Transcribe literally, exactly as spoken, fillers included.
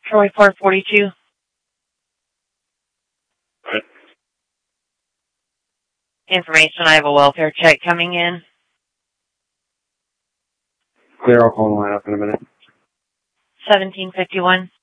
Troy four forty-two. Right. Information, I have a welfare check coming in. Clear, I'll call the line up in a minute. seventeen fifty-one.